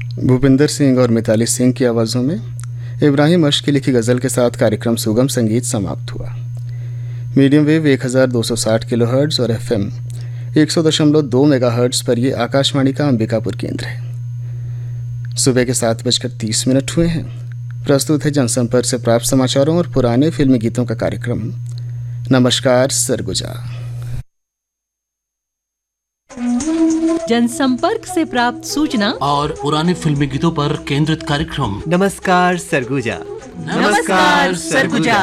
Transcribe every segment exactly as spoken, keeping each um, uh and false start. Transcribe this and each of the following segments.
भूपिंदर सिंह और मिताली सिंह की आवाज़ों में इब्राहिम अश की लिखी गज़ल के साथ कार्यक्रम सुगम संगीत समाप्त हुआ। मीडियम वेव एक हज़ार दो सौ साठ किलो हर्ट्ज़ और एफ एम एक सौ दशमलव दो मेगा हर्ट्ज़ पर यह आकाशवाणी का अंबिकापुर केंद्र है। सुबह के सात बजकर तीस मिनट हुए हैं। प्रस्तुत है जनसंपर्क से प्राप्त समाचारों और पुराने फिल्मी गीतों का कार्यक्रम नमस्कार सरगुजा। जनसंपर्क से प्राप्त सूचना और पुराने फिल्मी गीतों पर केंद्रित कार्यक्रम नमस्कार सरगुजा। नमस्कार सरगुजा।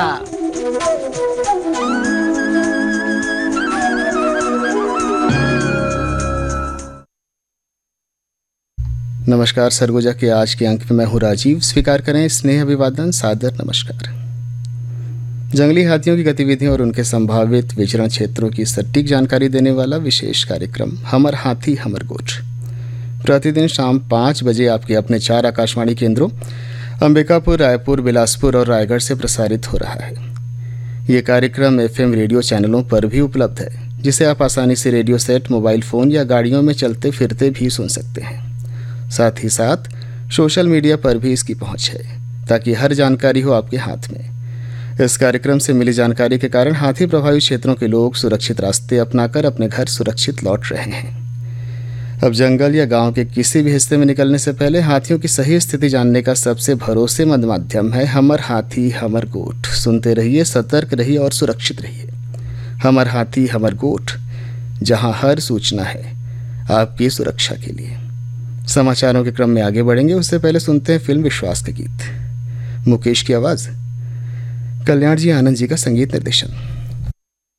नमस्कार सरगुजा के आज के अंक में मैं हूँ राजीव। स्वीकार करें स्नेह अभिवादन, सादर नमस्कार। जंगली हाथियों की गतिविधियों और उनके संभावित विचरण क्षेत्रों की सटीक जानकारी देने वाला विशेष कार्यक्रम हमर हाथी हमर गोठ प्रतिदिन शाम पाँच बजे आपके अपने चार आकाशवाणी केंद्रों अंबिकापुर, रायपुर, बिलासपुर और रायगढ़ से प्रसारित हो रहा है। ये कार्यक्रम एफएम रेडियो चैनलों पर भी उपलब्ध है, जिसे आप आसानी से रेडियो सेट, मोबाइल फ़ोन या गाड़ियों में चलते फिरते भी सुन सकते हैं। साथ ही साथ सोशल मीडिया पर भी इसकी पहुंच है, ताकि हर जानकारी हो आपके हाथ में। इस कार्यक्रम से मिली जानकारी के कारण हाथी प्रभावित क्षेत्रों के लोग सुरक्षित रास्ते अपनाकर अपने घर सुरक्षित लौट रहे हैं। अब जंगल या गांव के किसी भी हिस्से में निकलने से पहले हाथियों की सही स्थिति जानने का सबसे भरोसेमंद माध्यम है हमर हाथी हमर गोठ। सुनते रहिए, सतर्क रहिए और सुरक्षित रहिए। हमर हाथी हमर गोठ, जहां हर सूचना है आपकी सुरक्षा के लिए। समाचारों के क्रम में आगे बढ़ेंगे, उससे पहले सुनते हैं फिल्म विश्वास के गीत। मुकेश की आवाज़, कल्याण जी आनंद जी का संगीत निर्देशन।